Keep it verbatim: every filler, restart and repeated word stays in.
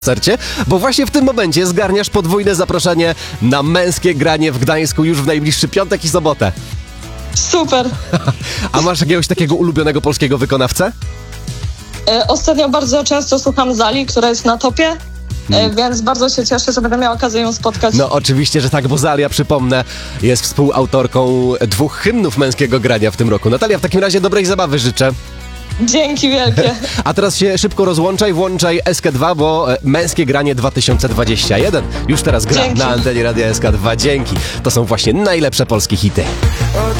koncercie, bo właśnie w tym momencie zgarniasz podwójne zaproszenie na męskie granie w Gdańsku już w najbliższy piątek i sobotę. Super. A masz jakiegoś takiego ulubionego polskiego wykonawcę? E, ostatnio bardzo często słucham Zali, która jest na topie, e, hmm. więc bardzo się cieszę, że będę miała okazję ją spotkać. No oczywiście, że tak, bo Zalia, przypomnę, jest współautorką dwóch hymnów męskiego grania w tym roku. Natalia, w takim razie dobrej zabawy życzę. Dzięki wielkie. A teraz się szybko rozłączaj, włączaj S K dwa, bo e, męskie granie dwa tysiące dwudziesty pierwszy już teraz gra Dzięki. na antenie Radia S K dwa. Dzięki. To są właśnie najlepsze polskie hity.